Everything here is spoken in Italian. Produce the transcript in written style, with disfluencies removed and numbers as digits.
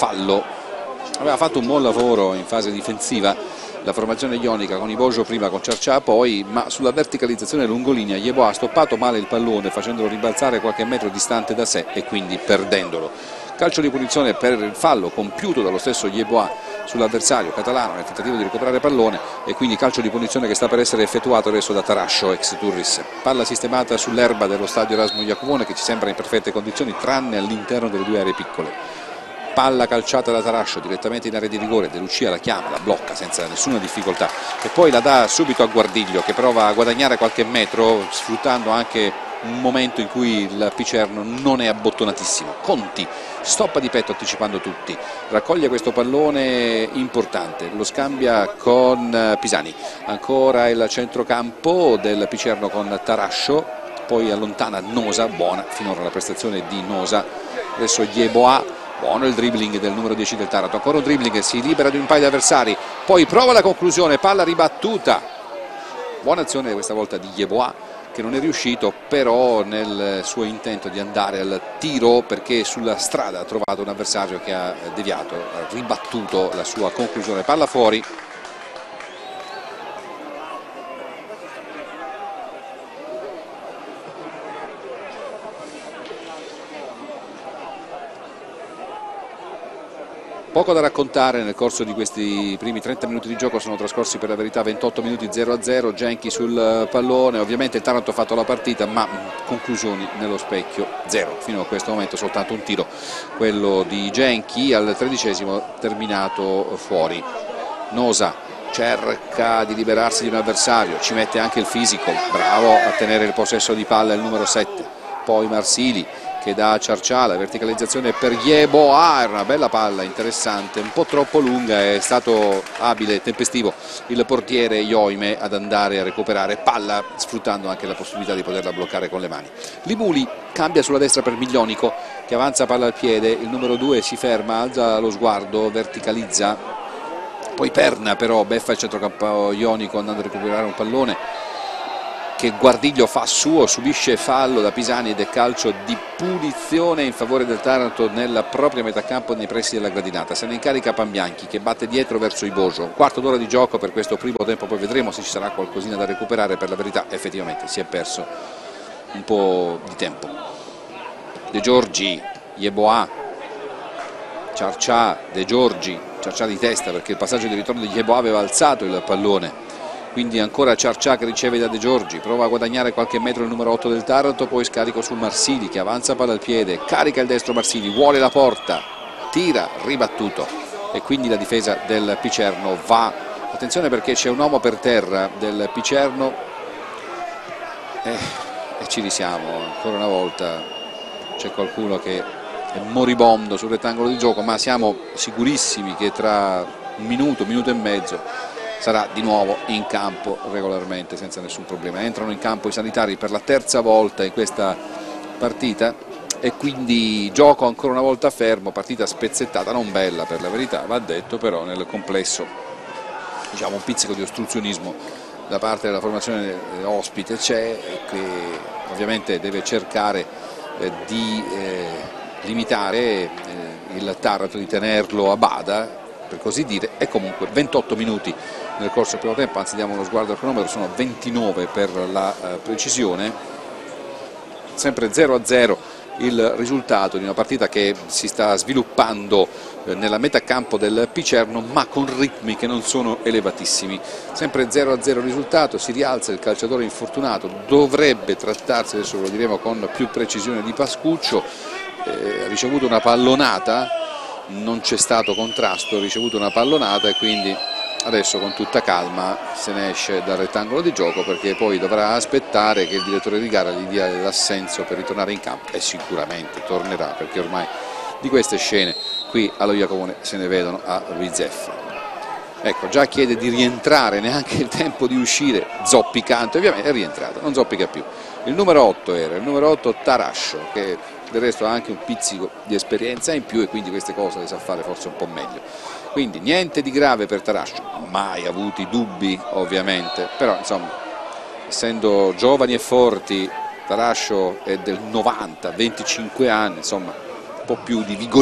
fallo. Aveva fatto un buon lavoro in fase difensiva la formazione ionica con Ibojo prima, con Ciarcià poi, ma sulla verticalizzazione lungolinea Yeboah ha stoppato male il pallone facendolo rimbalzare qualche metro distante da sé e quindi perdendolo. Calcio di punizione per il fallo compiuto dallo stesso Yeboah sull'avversario catalano nel tentativo di recuperare pallone, e quindi calcio di punizione che sta per essere effettuato adesso da Tarascio, ex Turris. Palla sistemata sull'erba dello stadio Erasmo Iacovone, che ci sembra in perfette condizioni tranne all'interno delle due aree piccole. Palla calciata da Tarascio direttamente in area di rigore, De Lucia la chiama, la blocca senza nessuna difficoltà e poi la dà subito a Guardiglio, che prova a guadagnare qualche metro sfruttando anche un momento in cui il Picerno non è abbottonatissimo. Conti stoppa di petto anticipando tutti, raccoglie questo pallone importante, lo scambia con Pisani, ancora il centrocampo del Picerno con Tarascio, poi allontana Nosa, buona finora la prestazione di Nosa, adesso Yeboah. Buono il dribbling del numero 10 del Taranto, ancora un dribbling, si libera di un paio di avversari, poi prova la conclusione, palla ribattuta. Buona azione questa volta di Yeboah, che non è riuscito però nel suo intento di andare al tiro, perché sulla strada ha trovato un avversario che ha deviato, ha ribattuto la sua conclusione, palla fuori. Poco da raccontare nel corso di questi primi 30 minuti di gioco, sono trascorsi per la verità 28 minuti 0-0, Genchi sul pallone, ovviamente il Taranto ha fatto la partita ma conclusioni nello specchio zero, fino a questo momento soltanto un tiro, quello di Genchi al 13° terminato fuori. Nosa cerca di liberarsi di un avversario, ci mette anche il fisico, bravo a tenere il possesso di palla il numero 7, poi Marsili che dà a Ciarcià, la verticalizzazione per Yeboah, era una bella palla interessante, un po' troppo lunga, è stato abile e tempestivo il portiere Ioime ad andare a recuperare palla, sfruttando anche la possibilità di poterla bloccare con le mani. Limuli cambia sulla destra per Miglionico, che avanza palla al piede, il numero 2 si ferma, alza lo sguardo, verticalizza, poi Perna però beffa il centrocampo ionico andando a recuperare un pallone che Guardiglio fa suo, subisce fallo da Pisani ed è calcio di punizione in favore del Taranto nella propria metà campo nei pressi della gradinata. Se ne incarica Pambianchi che batte dietro verso Ibojo, un quarto d'ora di gioco per questo primo tempo, poi vedremo se ci sarà qualcosina da recuperare. Per la verità effettivamente si è perso un po' di tempo. De Giorgi, Yeboah, Ciarcià, De Giorgi, Ciarcià di testa perché il passaggio di ritorno di Yeboah aveva alzato il pallone, quindi ancora Ciarcià che riceve da De Giorgi, prova a guadagnare qualche metro il numero 8 del Taranto, poi scarico su Marsili che avanza palla al piede, carica il destro Marsili, vuole la porta, tira, ribattuto e quindi la difesa del Picerno va. Attenzione perché c'è un uomo per terra del Picerno e ci risiamo, ancora una volta c'è qualcuno che è moribondo sul rettangolo di gioco, ma siamo sicurissimi che tra un minuto e mezzo sarà di nuovo in campo regolarmente senza nessun problema. Entrano in campo i sanitari per la terza volta in questa partita e quindi gioco ancora una volta fermo, partita spezzettata, non bella per la verità, va detto, però nel complesso diciamo un pizzico di ostruzionismo da parte della formazione ospite c'è, che ovviamente deve cercare di limitare il Taranto, di tenerlo a bada per così dire, e comunque 28 minuti nel corso del primo tempo, anzi diamo uno sguardo al cronometro, sono 29 per la precisione, sempre 0-0 il risultato di una partita che si sta sviluppando nella metà campo del Picerno ma con ritmi che non sono elevatissimi, sempre 0-0 il risultato, si rialza il calciatore infortunato, dovrebbe trattarsi, adesso lo diremo con più precisione, di Pascuccio, ha ricevuto una pallonata, non c'è stato contrasto, ha ricevuto una pallonata e quindi adesso con tutta calma se ne esce dal rettangolo di gioco, perché poi dovrà aspettare che il direttore di gara gli dia l'assenso per ritornare in campo e sicuramente tornerà, perché ormai di queste scene qui allo Iacovone se ne vedono a bizzeffe. Ecco, già chiede di rientrare, neanche il tempo di uscire, zoppicante, ovviamente è rientrato, non zoppica più. Il numero 8 era, il numero 8 Tarascio, che del resto ha anche un pizzico di esperienza in più e quindi queste cose le sa fare forse un po' meglio. Quindi niente di grave per Tarascio, mai avuti dubbi ovviamente, però insomma, essendo giovani e forti, Tarascio è del 90, 25 anni, insomma un po' più di vigore